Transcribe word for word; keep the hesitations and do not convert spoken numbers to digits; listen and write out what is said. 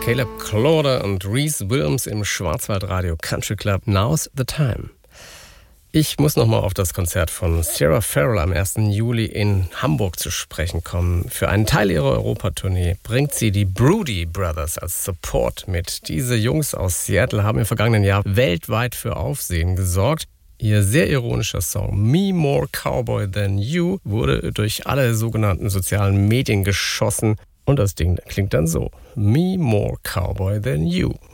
Caleb Claude und Reese Williams im Schwarzwaldradio Country Club. Now's the time. Ich muss nochmal auf das Konzert von Sarah Farrell am ersten Juli in Hamburg zu sprechen kommen. Für einen Teil ihrer Europatournee bringt sie die Broody Brothers als Support mit. Diese Jungs aus Seattle haben im vergangenen Jahr weltweit für Aufsehen gesorgt. Ihr sehr ironischer Song Me More Cowboy Than You wurde durch alle sogenannten sozialen Medien geschossen. Und das Ding klingt dann so: Me More Cowboy Than You.